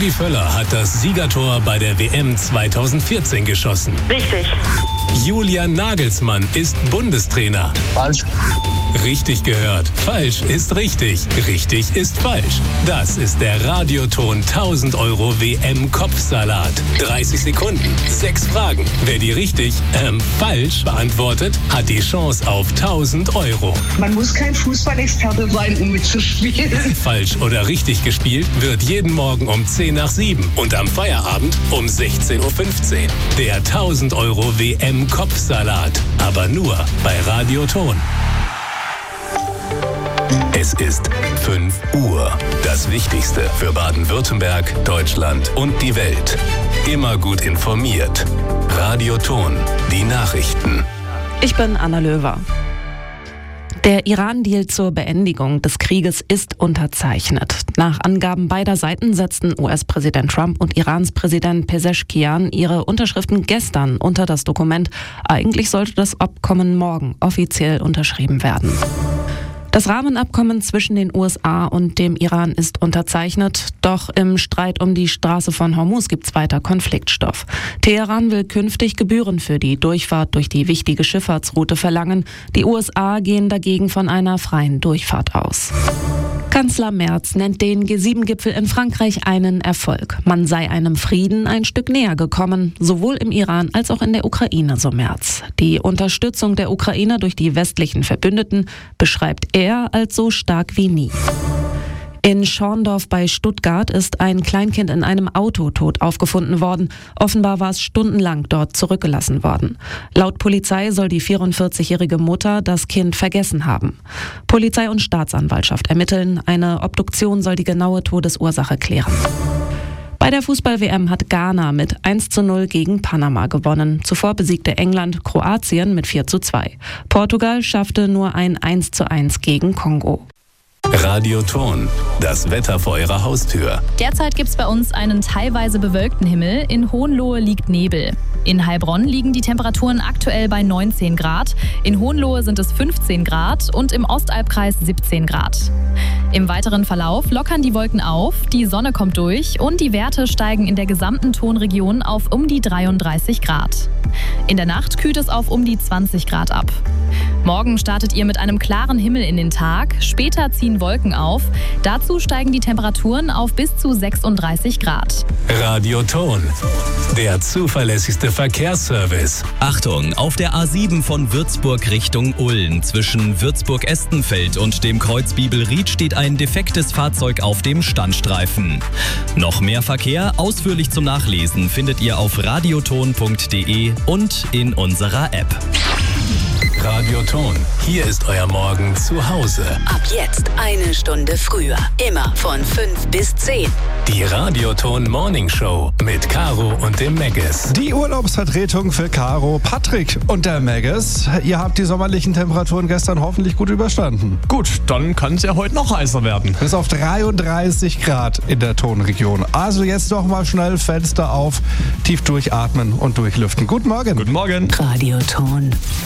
Rudi Völler hat das Siegertor bei der WM 2014 geschossen. Richtig. Julian Nagelsmann ist Bundestrainer. Falsch. Richtig gehört. Falsch ist richtig. Richtig ist falsch. Das ist der Radioton 1000 € WM-Kopfsalat. 30 Sekunden, 6 Fragen. Wer die richtig, falsch beantwortet, hat die Chance auf 1000 €. Man muss kein Fußballexperte sein, um mitzuspielen. Falsch oder richtig gespielt wird jeden Morgen um 10 nach 7 und am Feierabend um 16:15 Uhr. Der 1000 € WM-Kopfsalat. Aber nur bei Radioton. Es ist 5 Uhr. Das Wichtigste für Baden-Württemberg, Deutschland und die Welt. Immer gut informiert. Radioton. Die Nachrichten. Ich bin Anna Löwer. Der Iran-Deal zur Beendigung des Krieges ist unterzeichnet. Nach Angaben beider Seiten setzten US-Präsident Trump und Irans Präsident Pezeshkian ihre Unterschriften gestern unter das Dokument. Eigentlich sollte das Abkommen morgen offiziell unterschrieben werden. Das Rahmenabkommen zwischen den USA und dem Iran ist unterzeichnet, doch im Streit um die Straße von Hormuz gibt es weiter Konfliktstoff. Teheran will künftig Gebühren für die Durchfahrt durch die wichtige Schifffahrtsroute verlangen. Die USA gehen dagegen von einer freien Durchfahrt aus. Kanzler Merz nennt den G7-Gipfel in Frankreich einen Erfolg. Man sei einem Frieden ein Stück näher gekommen, sowohl im Iran als auch in der Ukraine, so Merz. Die Unterstützung der Ukraine durch die westlichen Verbündeten beschreibt er als so stark wie nie. In Schorndorf bei Stuttgart ist ein Kleinkind in einem Auto tot aufgefunden worden. Offenbar war es stundenlang dort zurückgelassen worden. Laut Polizei soll die 44-jährige Mutter das Kind vergessen haben. Polizei und Staatsanwaltschaft ermitteln. Eine Obduktion soll die genaue Todesursache klären. Bei der Fußball-WM hat Ghana mit 1:0 gegen Panama gewonnen. Zuvor besiegte England Kroatien mit 4:2. Portugal schaffte nur ein 1:1 gegen Kongo. Radioton. Das Wetter vor Ihrer Haustür. Derzeit gibt es bei uns einen teilweise bewölkten Himmel. In Hohenlohe liegt Nebel. In Heilbronn liegen die Temperaturen aktuell bei 19 Grad. In Hohenlohe sind es 15 Grad und im Ostalbkreis 17 Grad. Im weiteren Verlauf lockern die Wolken auf, die Sonne kommt durch und die Werte steigen in der gesamten Tonregion auf um die 33 Grad. In der Nacht kühlt es auf um die 20 Grad ab. Morgen startet ihr mit einem klaren Himmel in den Tag, später ziehen Wolken auf. Dazu steigen die Temperaturen auf bis zu 36 Grad. Radioton. Der zuverlässigste Verkehrsservice. Achtung, auf der A7 von Würzburg Richtung Ulm zwischen Würzburg-Estenfeld und dem Kreuz Bibelried steht ein defektes Fahrzeug auf dem Standstreifen. Noch mehr Verkehr, ausführlich zum Nachlesen, findet ihr auf radioton.de und in unserer App. Radioton. Hier ist euer Morgen zu Hause. Ab jetzt 1 Stunde früher. Immer von 5 bis 10. Die Radioton Morning Show mit Caro und dem Megges. Die Urlaubsvertretung für Caro, Patrick und der Megges. Ihr habt die sommerlichen Temperaturen gestern hoffentlich gut überstanden. Gut, dann kann es ja heute noch heißer werden. Bis auf 33 Grad in der Tonregion. Also jetzt doch mal schnell Fenster auf, tief durchatmen und durchlüften. Guten Morgen. Guten Morgen. Radioton.